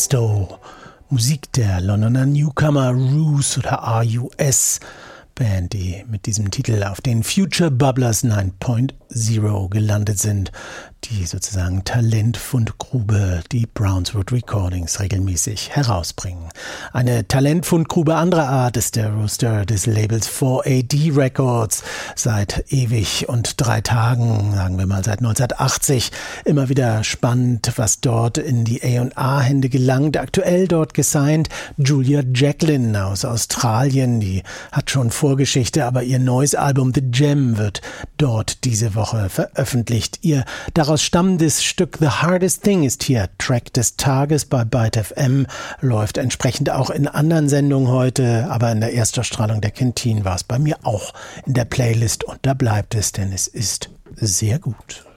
Manifesto. Musik der Londoner Newcomer Ruse oder RUS. Band, die mit diesem Titel auf den Future Bubblers 9.0 gelandet sind, die sozusagen Talentfundgrube, die Brownswood Recordings regelmäßig herausbringen. Eine Talentfundgrube anderer Art ist der Rooster des Labels 4AD Records. Seit ewig und 3 Tagen, sagen wir mal seit 1980, immer wieder spannend, was dort in die A&R-Hände gelangt. Aktuell dort gesigned Julia Jacklin aus Australien, die hat schon Vorgeschichte, aber ihr neues Album The Gem wird dort diese Woche veröffentlicht. Ihr daraus stammendes Stück The Hardest Thing ist hier Track des Tages bei Byte FM, läuft entsprechend auch in anderen Sendungen heute, aber in der Erstausstrahlung der Canteen war es bei mir auch in der Playlist und da bleibt es, denn es ist sehr gut.